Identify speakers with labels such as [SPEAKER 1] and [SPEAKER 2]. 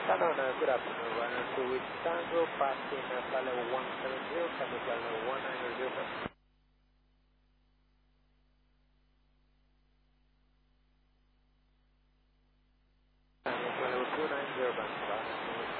[SPEAKER 1] Shannon, good afternoon. Runner 2 with Tango, passing flight level 170, Tango flight level 190. Tango flight level 290,